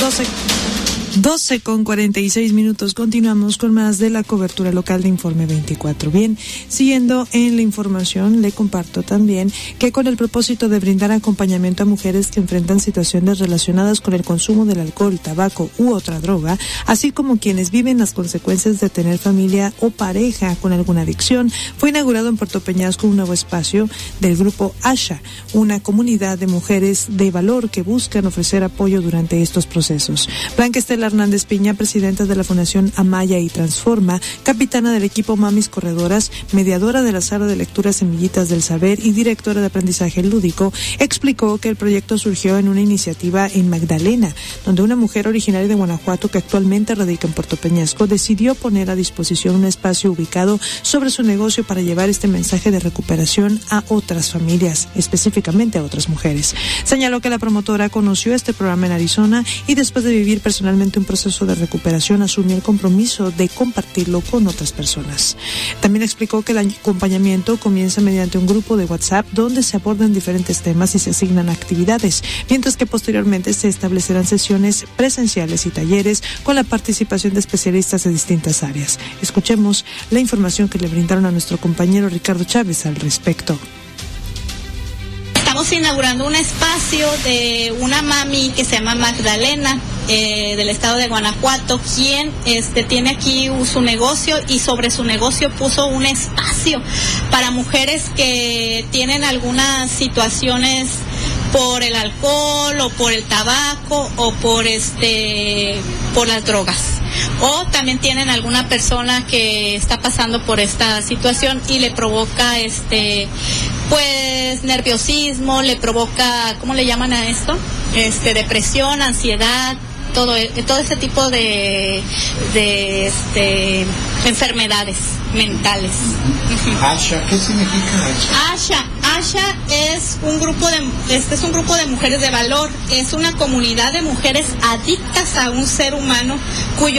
12:46. Continuamos con más de la cobertura local de Informe 24. Bien, siguiendo en la información, le comparto también que con el propósito de brindar acompañamiento a mujeres que enfrentan situaciones relacionadas con el consumo del alcohol, tabaco u otra droga, así como quienes viven las consecuencias de tener familia o pareja con alguna adicción, fue inaugurado en Puerto Peñasco un nuevo espacio del grupo ASHA, una comunidad de mujeres de valor que buscan ofrecer apoyo durante estos procesos. Blanca Estela Hernández Piña, presidenta de la Fundación Amaya y Transforma, capitana del equipo Mamis Corredoras, mediadora de la sala de lectura Semillitas del Saber y directora de aprendizaje lúdico, explicó que el proyecto surgió en una iniciativa en Magdalena, donde una mujer originaria de Guanajuato que actualmente radica en Puerto Peñasco decidió poner a disposición un espacio ubicado sobre su negocio para llevar este mensaje de recuperación a otras familias, específicamente a otras mujeres. Señaló que la promotora conoció este programa en Arizona y después de vivir personalmente un proceso de recuperación asumió el compromiso de compartirlo con otras personas. También explicó que el acompañamiento comienza mediante un grupo de WhatsApp donde se abordan diferentes temas y se asignan actividades, mientras que posteriormente se establecerán sesiones presenciales y talleres con la participación de especialistas de distintas áreas. Escuchemos la información que le brindaron a nuestro compañero Ricardo Chávez al respecto. Estamos inaugurando un espacio de una mami que se llama Magdalena, del estado de Guanajuato, quien tiene aquí su negocio y sobre su negocio puso un espacio para mujeres que tienen algunas situaciones por el alcohol o por el tabaco o por las drogas. O también tienen alguna persona que está pasando por esta situación y le provoca pues nerviosismo, le provoca, ¿cómo le llaman a esto? Depresión, ansiedad, todo ese tipo de enfermedades mentales. ASHA, ¿qué significa ASHA es un grupo de mujeres de valor, es una comunidad de mujeres adictas a un ser humano cuyo